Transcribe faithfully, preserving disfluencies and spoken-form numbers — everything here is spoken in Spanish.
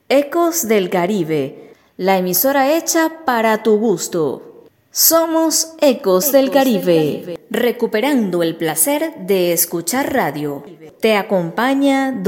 Ecos del Caribe, la emisora hecha para tu gusto. Somos Ecos, Ecos del, Caribe, del Caribe, recuperando el placer de escuchar radio. Te acompaña